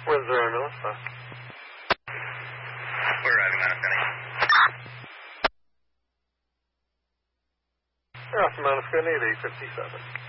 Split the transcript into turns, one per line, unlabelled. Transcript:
Windsor and Melissa.
We're arriving on a Scotty.
You're off the Mount Scotty at 8:57.